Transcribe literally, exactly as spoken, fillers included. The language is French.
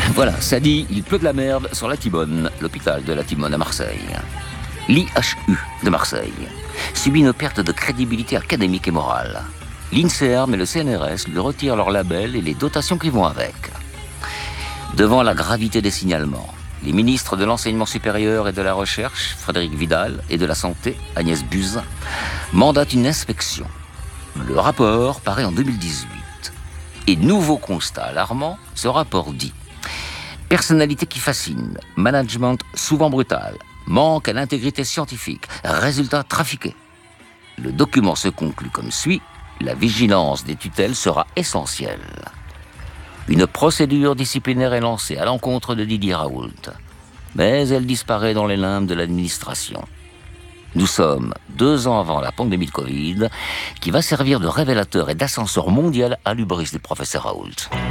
Voilà, ça dit, il pleut de la merde sur la Timone, l'hôpital de la Timone à Marseille. L'I H U de Marseille subit une perte de crédibilité académique et morale. L'INSERM et le C N R S lui retirent leur label et les dotations qui vont avec. Devant la gravité des signalements, les ministres de l'Enseignement supérieur et de la Recherche, Frédérique Vidal, et de la Santé, Agnès Buzyn, mandatent une inspection. Le rapport paraît en deux mille dix-huit. Et nouveau constat alarmant, ce rapport dit « Personnalité qui fascine, management souvent brutal, manque à l'intégrité scientifique, résultats trafiqués. » Le document se conclut comme suit « La vigilance des tutelles sera essentielle. » Une procédure disciplinaire est lancée à l'encontre de Didier Raoult, mais elle disparaît dans les limbes de l'administration. Nous sommes deux ans avant la pandémie de Covid, qui va servir de révélateur et d'ascenseur mondial à l'hubris du professeur Raoult.